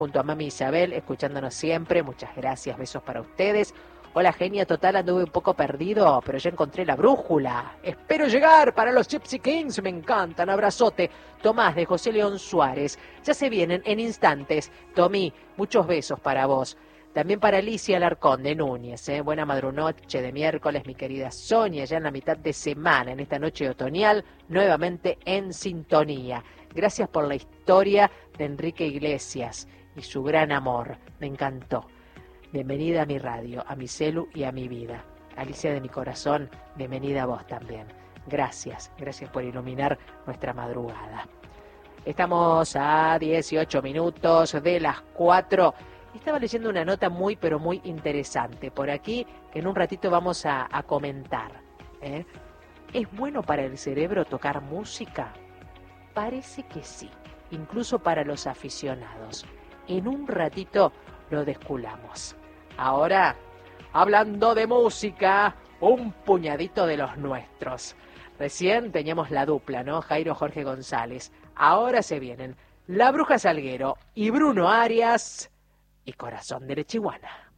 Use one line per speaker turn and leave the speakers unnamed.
junto a mami Isabel, escuchándonos siempre. Muchas gracias, besos para ustedes. Hola, genia total, anduve un poco perdido, pero ya encontré la brújula. Espero llegar para los Gypsy Kings, me encantan. Abrazote. Tomás, de José León Suárez. Ya se vienen en instantes. Tomí, muchos besos para vos. También para Alicia Alarcón de Núñez. Buena madrunoche de miércoles, mi querida Sonia, ya en la mitad de semana, en esta noche otoñal, nuevamente en sintonía. Gracias por la historia de Enrique Iglesias y su gran amor. Me encantó. Bienvenida a mi radio, a mi celu y a mi vida. Alicia de mi corazón, bienvenida a vos también. Gracias, gracias por iluminar nuestra madrugada. Estamos a 18 minutos de las 4. Estaba leyendo una nota muy, pero muy interesante por aquí, que en un ratito vamos a comentar. ¿Es bueno para el cerebro tocar música? Parece que sí, incluso para los aficionados. En un ratito lo desculamos. Ahora, hablando de música, un puñadito de los nuestros. Recién teníamos la dupla, ¿no? Jairo Jorge González. Ahora se vienen La Bruja Salguero y Bruno Arias y Corazón de Lechiguana.